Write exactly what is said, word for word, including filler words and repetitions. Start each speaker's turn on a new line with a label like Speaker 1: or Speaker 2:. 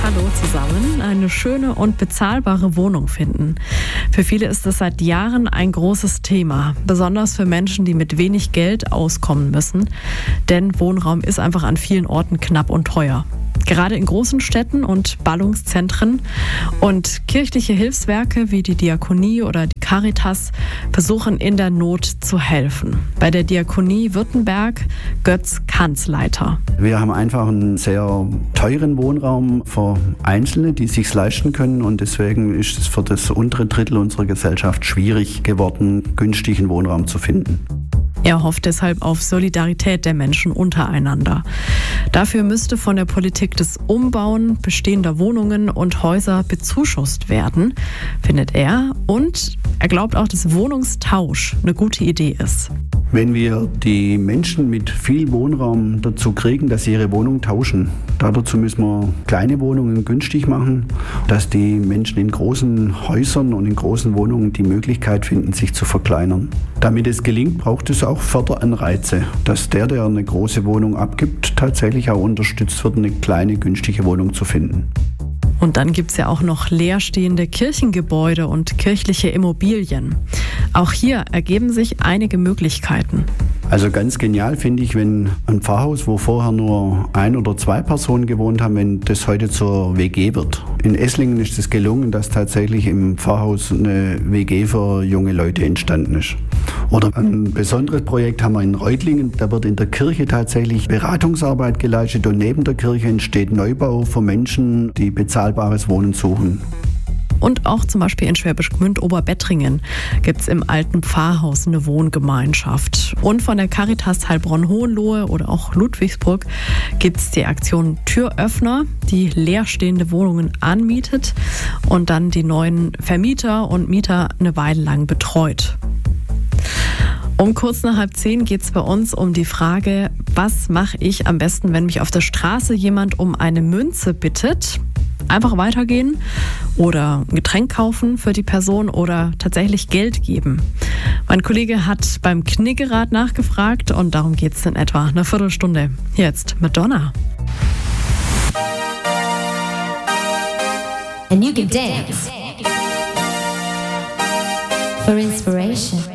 Speaker 1: Hallo zusammen. Eine schöne und bezahlbare Wohnung finden. Für viele ist es seit Jahren ein großes Thema, besonders für Menschen, die mit wenig Geld auskommen müssen. Denn Wohnraum ist einfach an vielen Orten knapp und teuer. Gerade in großen Städten und Ballungszentren. Und kirchliche Hilfswerke wie die Diakonie oder die Caritas versuchen in der Not zu helfen. Bei der Diakonie Württemberg Götz Kanzleiter.
Speaker 2: Wir haben einfach einen sehr teuren Wohnraum für Einzelne, die es sich leisten können. Und deswegen ist es für das untere Drittel unserer Gesellschaft schwierig geworden, günstigen Wohnraum zu finden.
Speaker 1: Er hofft deshalb auf Solidarität der Menschen untereinander. Dafür müsste von der Politik das Umbauen bestehender Wohnungen und Häuser bezuschusst werden, findet er. Und er glaubt auch, dass Wohnungstausch eine gute Idee ist.
Speaker 2: Wenn wir die Menschen mit viel Wohnraum dazu kriegen, dass sie ihre Wohnung tauschen, dazu müssen wir kleine Wohnungen günstig machen, dass die Menschen in großen Häusern und in großen Wohnungen die Möglichkeit finden, sich zu verkleinern. Damit es gelingt, braucht es auch Förderanreize, dass der, der eine große Wohnung abgibt, tatsächlich auch unterstützt wird, eine kleine, günstige Wohnung zu finden.
Speaker 1: Und dann gibt es ja auch noch leerstehende Kirchengebäude und kirchliche Immobilien. Auch hier ergeben sich einige Möglichkeiten.
Speaker 2: Also ganz genial finde ich, wenn ein Pfarrhaus, wo vorher nur ein oder zwei Personen gewohnt haben, wenn das heute zur W G wird. In Esslingen ist es gelungen, dass tatsächlich im Pfarrhaus eine W G für junge Leute entstanden ist. Oder ein besonderes Projekt haben wir in Reutlingen, da wird in der Kirche tatsächlich Beratungsarbeit geleistet und neben der Kirche entsteht Neubau für Menschen, die bezahlbares Wohnen suchen.
Speaker 1: Und auch zum Beispiel in Schwäbisch Gmünd Oberbettringen gibt es im alten Pfarrhaus eine Wohngemeinschaft. Und von der Caritas Heilbronn-Hohenlohe oder auch Ludwigsburg gibt es die Aktion Türöffner, die leerstehende Wohnungen anmietet und dann die neuen Vermieter und Mieter eine Weile lang betreut. Um kurz nach halb zehn geht es bei uns um die Frage, was mache ich am besten, wenn mich auf der Straße jemand um eine Münze bittet? Einfach weitergehen oder ein Getränk kaufen für die Person oder tatsächlich Geld geben. Mein Kollege hat beim Kniggerad nachgefragt und darum geht es in etwa eine Viertelstunde. Jetzt Madonna.
Speaker 3: And you can dance for inspiration.